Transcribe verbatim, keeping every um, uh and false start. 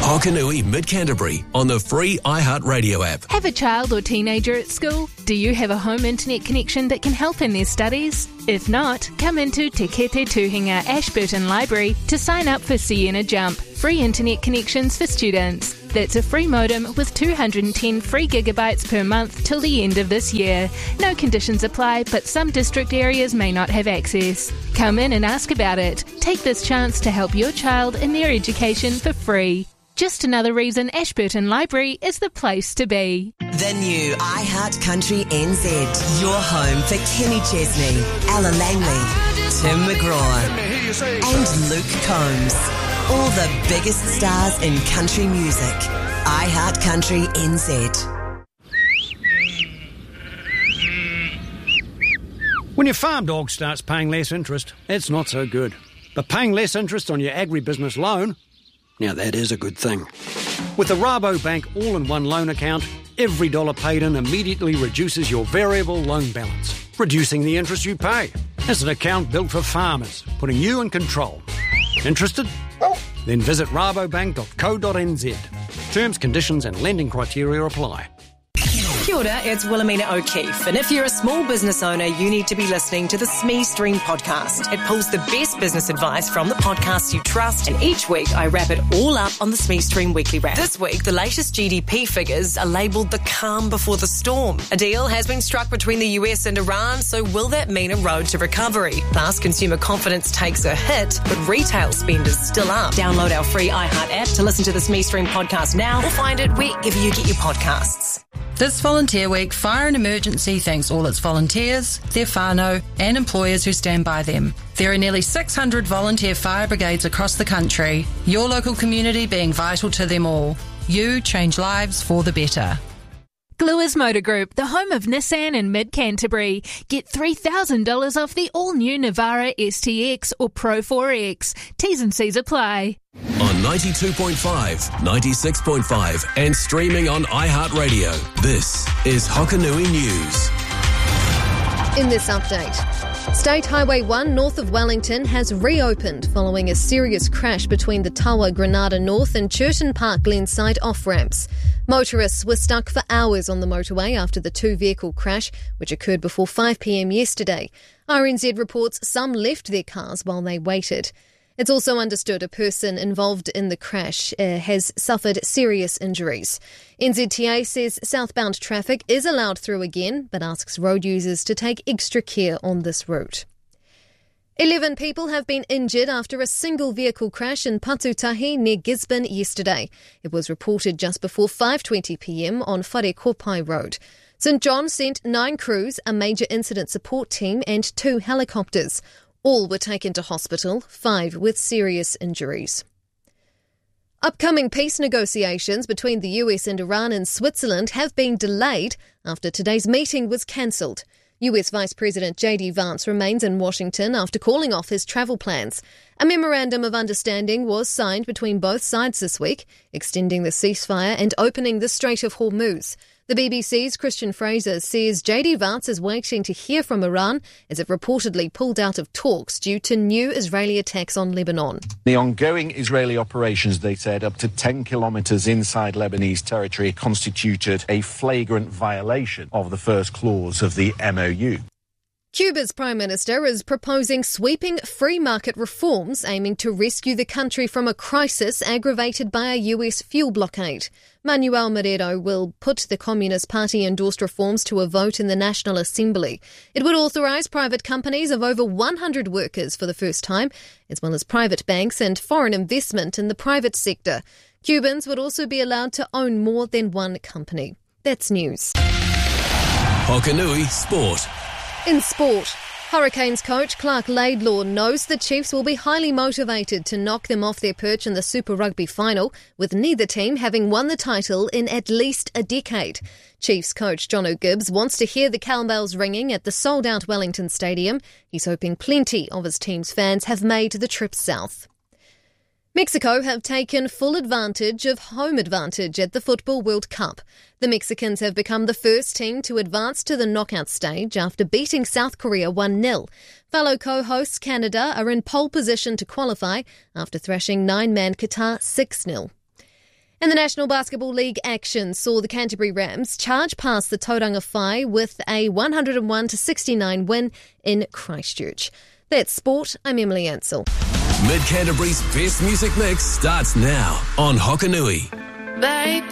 Hokanui Mid-Canterbury on the free iHeartRadio app. Have a child or teenager at school? Do you have a home internet connection that can help in their studies? If not, come into Te Kete Tuhinga Ashburton Library to sign up for Sienna Jump, free internet connections for students. That's a free modem with two hundred ten free gigabytes per month till the end of this year. No conditions apply, but some district areas may not have access. Come in and ask about it. Take this chance to help your child in their education for free. Just another reason Ashburton Library is the place to be. The new iHeart Country N Z. Your home for Kenny Chesney, Ella Langley, Tim McGraw and Luke Combs. All the biggest stars in country music. iHeart Country N Z. When your farm dog starts paying less interest, it's not so good. But paying less interest on your agribusiness loan, now that is a good thing. With the Rabobank all-in-one loan account, every dollar paid in immediately reduces your variable loan balance, reducing the interest you pay. It's an account built for farmers, putting you in control. Interested? Then visit rabobank dot co dot n z. Terms, conditions and lending criteria apply. Kia ora, it's Wilhelmina O'Keefe, and if you're a small business owner, you need to be listening to the S M E Stream podcast. It pulls the best business advice from the podcasts you trust, and each week I wrap it all up on the S M E Stream weekly wrap. This week, the latest G D P figures are labelled the calm before the storm. A deal has been struck between the U S and Iran, so will that mean a road to recovery? Plus, consumer confidence takes a hit, but retail spend is still up. Download our free iHeart app to listen to the S M E Stream podcast now, or find it wherever you get your podcasts. This Volunteer Week, Fire and Emergency thanks all its volunteers, their whānau and employers who stand by them. There are nearly six hundred volunteer fire brigades across the country, your local community being vital to them all. You change lives for the better. Gluers Motor Group, the home of Nissan in mid-Canterbury. Get three thousand dollars off the all-new Navara S T X or Pro four X. T's and C's apply. On ninety-two point five, ninety-six point five and streaming on iHeartRadio. This is Hokanui News. In this update, State Highway one north of Wellington has reopened following a serious crash between the Tawa Granada North and Churton Park Glenside off-ramps. Motorists were stuck for hours on the motorway after the two-vehicle crash, which occurred before five p.m. yesterday. R N Z reports some left their cars while they waited. It's also understood a person involved in the crash uh, has suffered serious injuries. N Z T A says southbound traffic is allowed through again, but asks road users to take extra care on this route. Eleven people have been injured after a single vehicle crash in Patutahi near Gisborne yesterday. It was reported just before five twenty p.m. on Wharekopai Road. St John sent nine crews, a major incident support team and two helicopters. All were taken to hospital, five with serious injuries. Upcoming peace negotiations between the U S and Iran and Switzerland have been delayed after today's meeting was cancelled. U S Vice President J D Vance remains in Washington after calling off his travel plans. A memorandum of understanding was signed between both sides this week, extending the ceasefire and opening the Strait of Hormuz. The B B C's Christian Fraser says J D Vance is waiting to hear from Iran as it reportedly pulled out of talks due to new Israeli attacks on Lebanon. The ongoing Israeli operations, they said, up to ten kilometres inside Lebanese territory constituted a flagrant violation of the first clause of the M O U. Cuba's Prime Minister is proposing sweeping free market reforms aiming to rescue the country from a crisis aggravated by a U S fuel blockade. Manuel Madero will put the Communist Party-endorsed reforms to a vote in the National Assembly. It would authorise private companies of over one hundred workers for the first time, as well as private banks and foreign investment in the private sector. Cubans would also be allowed to own more than one company. That's news. Hokanui Sport. In sport, Hurricanes coach Clark Laidlaw knows the Chiefs will be highly motivated to knock them off their perch in the Super Rugby final, with neither team having won the title in at least a decade. Chiefs coach John O'Gibbs wants to hear the cowbells ringing at the sold-out Wellington Stadium. He's hoping plenty of his team's fans have made the trip south. Mexico have taken full advantage of home advantage at the Football World Cup. The Mexicans have become the first team to advance to the knockout stage after beating South Korea one nil. Fellow co-hosts Canada are in pole position to qualify after thrashing nine-man Qatar six nil. And the National Basketball League action saw the Canterbury Rams charge past the Tauranga Whai with a one oh one to sixty-nine win in Christchurch. That's sport. I'm Emily Ansell. Mid Canterbury's best music mix starts now on Hokanui. Babe.